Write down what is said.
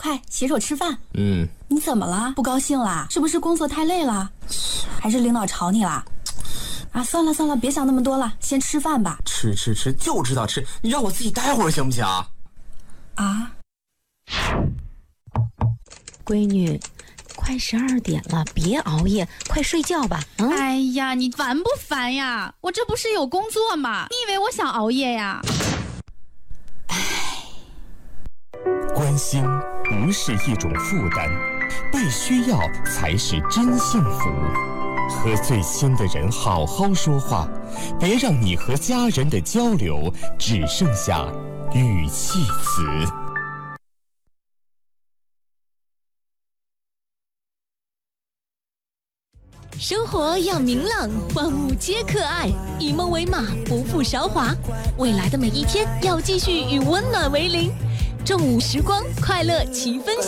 快携手吃饭。 你怎么了？不高兴啦？是不是工作太累了？还是领导吵你啦？啊，算了，别想那么多了，先吃饭吧。 吃就知道吃，你让我自己待会儿行不行？ 啊， 闺女，快12点了，别熬夜，快睡觉吧。 哎呀，你烦不烦呀？我这不是有工作吗？你以为我想熬夜呀？ 关心不是一种负担，被需要才是真幸福。和最亲的人好好说话，别让你和家人的交流只剩下语气词。 生活要明朗，万物皆可爱，以梦为马，不负韶华。未来的每一天要继续与温暖为邻。正午时光，快乐齐分享。